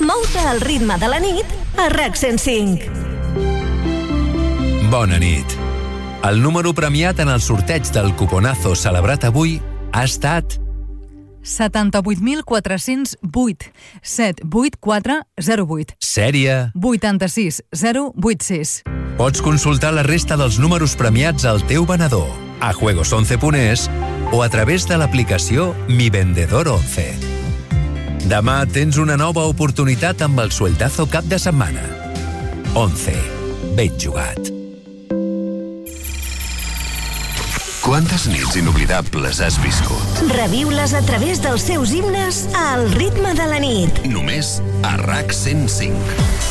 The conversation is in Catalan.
Mou-te al ritme de la nit a RAC 105. Bona nit. El número premiat en el sorteig del cuponazo celebrat avui ha estat 78.408 78408. Sèrie 86086. Pots consultar la resta dels números premiats al teu venedor, a juegos11.es o a través de l'aplicació Mi Vendedor 11. Demà tens una nova oportunitat amb el sueldazo cap de setmana. 11. Ben jugat. Quantes nits inoblidables has viscut? Reviu-les a través dels seus himnes al ritme de la nit. Només a RAC 105.